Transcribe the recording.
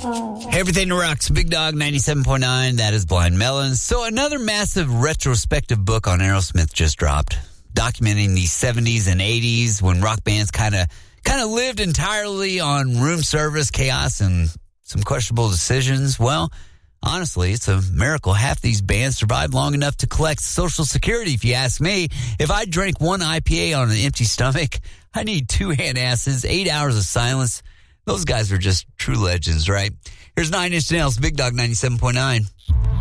Everything that rocks, Big Dog 97.9, that is Blind Melon. So another massive retrospective book on Aerosmith just dropped, documenting the 70s and 80s when rock bands kind of lived entirely on room service, chaos, and some questionable decisions. Well, honestly, it's a miracle half these bands survived long enough to collect Social Security, if you ask me. If I drank one IPA on an empty stomach, I need 2 antacids, 8 hours of silence. Those guys are just true legends, right? Here's 9 Inch Nails, Big Dog 97.9.